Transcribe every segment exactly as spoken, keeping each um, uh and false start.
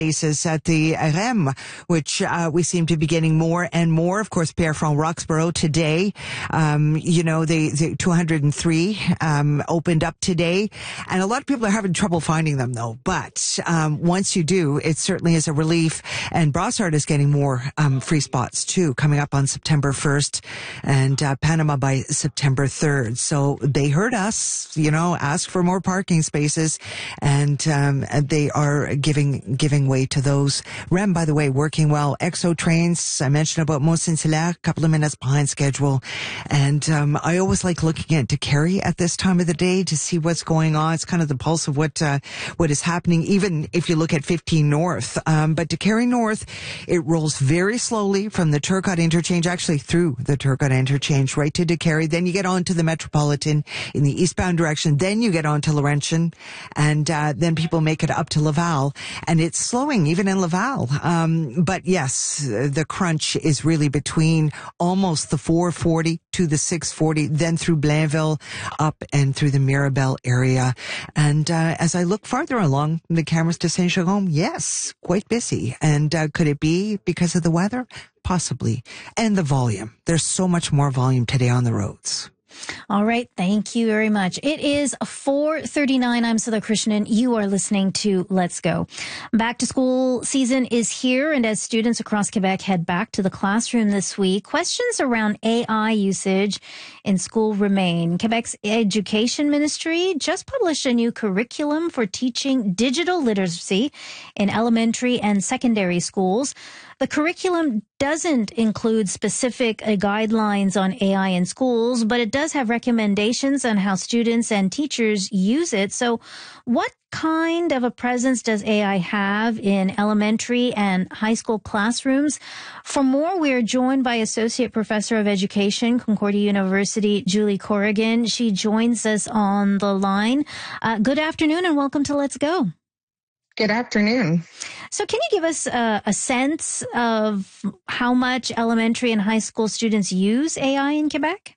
Spaces at the R E M, which uh, we seem to be getting more and more. Of course, Pierre from Roxborough today, um, you know, the, the two hundred three um, opened up today, and a lot of people are having trouble finding them, though. But um, once you do, it certainly is a relief. And Brossard is getting more um, free spots too, coming up on September first, and uh, Panama by September third. So they heard us, you know, ask for more parking spaces, and um, they are giving giving way to those. R E M, by the way, working well. Exo trains, I mentioned about Mont-Saint-Hilaire, a couple of minutes behind schedule. And um, I always like looking at Décarie at this time of the day to see what's going on. It's kind of the pulse of what uh, what is happening, even if you look at fifteen North. Um, but Décarie North, it rolls very slowly from the Turcotte interchange, actually through the Turcotte interchange, right to Décarie. Then you get on to the Metropolitan in the eastbound direction. Then you get on to Laurentian, and uh, then people make it up to Laval. And it's slowing even in Laval. Um, but yes, the crunch is really between almost the four forty to the six forty, then through Blainville, up and through the Mirabel area. And uh, as I look farther along the cameras to Saint Jérôme, yes, quite busy. And uh, could it be because of the weather? Possibly. And the volume. There's so much more volume today on the roads. All right. Thank you very much. It is four thirty-nine. I'm Sudha Krishnan. You are listening to Let's Go. Back to school season is here. And as students across Quebec head back to the classroom this week, questions around A I usage in school remain. Quebec's Education Ministry just published a new curriculum for teaching digital literacy in elementary and secondary schools. The curriculum doesn't include specific uh, guidelines on A I in schools, but it does have recommendations on how students and teachers use it. So what kind of a presence does A I have in elementary and high school classrooms? For more, we are joined by Associate Professor of Education, Concordia University, Julie Corrigan. She joins us on the line. Uh, good afternoon and welcome to Let's Go. Good afternoon. So can you give us a, a sense of how much elementary and high school students use A I in Quebec?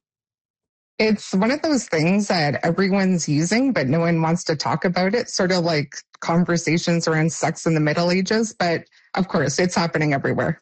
It's one of those things that everyone's using, but no one wants to talk about it, sort of like conversations around sex in the Middle Ages. But of course, it's happening everywhere.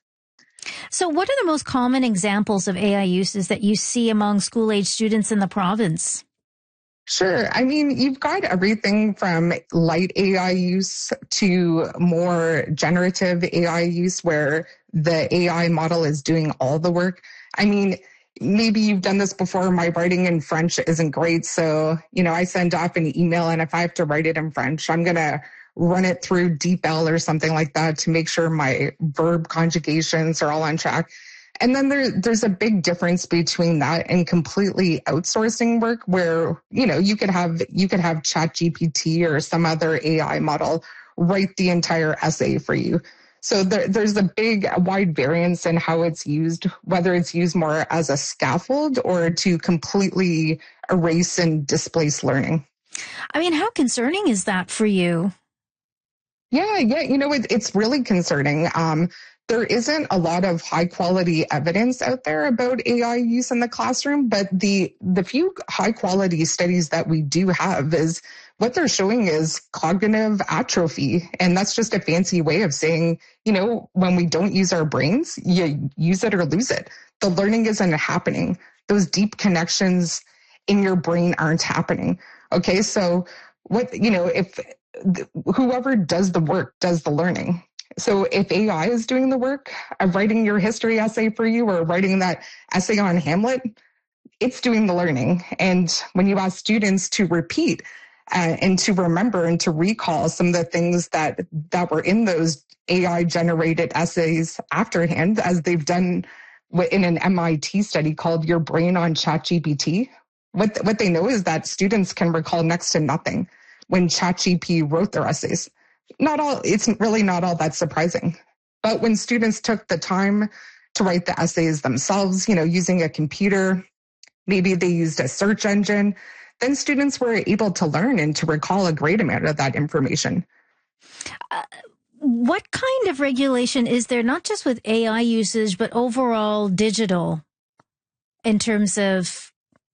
So what are the most common examples of A I uses that you see among school-age students in the province? Sure. I mean, you've got everything from light A I use to more generative A I use where the A I model is doing all the work. I mean, maybe you've done this before. My writing in French isn't great. So, you know, I send off an email, and if I have to write it in French, I'm going to run it through DeepL or something like that to make sure my verb conjugations are all on track. And then there, there's a big difference between that and completely outsourcing work where, you know, you could have, you could have ChatGPT or some other A I model write the entire essay for you. So there, there's a big, wide variance in how it's used, whether it's used more as a scaffold or to completely erase and displace learning. I mean, how concerning is that for you? Yeah, yeah, you know, it, it's really concerning. Um, There isn't a lot of high quality evidence out there about A I use in the classroom, but the the few high quality studies that we do have is what they're showing is cognitive atrophy. And that's just a fancy way of saying, you know, when we don't use our brains, you use it or lose it. The learning isn't happening. Those deep connections in your brain aren't happening. Okay, so what, you know, if whoever does the work does the learning. So if A I is doing the work of writing your history essay for you or writing that essay on Hamlet, it's doing the learning. And when you ask students to repeat uh, and to remember and to recall some of the things that, that were in those A I-generated essays afterhand, as they've done in an M I T study called Your Brain on ChatGPT, what, what they know is that students can recall next to nothing when ChatGPT wrote their essays. Not all, it's really not all that surprising. But when students took the time to write the essays themselves, you know, using a computer, maybe they used a search engine, then students were able to learn and to recall a great amount of that information. Uh, what kind of regulation is there, not just with A I usage, but overall digital in terms of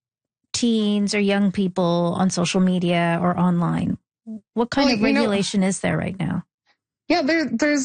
teens or young people on social media or online? What kind well, of regulation you know, is there right now? Yeah, there, there's